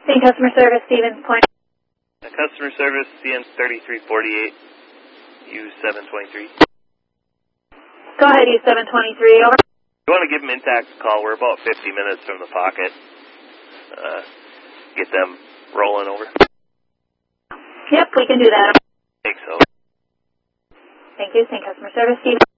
Same customer service, Stevens Point. Customer service, CN 3348, U723. Go ahead, U723, over. You want to give them Intact a call. We're about 50 minutes from the pocket. Get them rolling over. Yep, we can do that. I think so. Thank you. Same customer service, Stevens.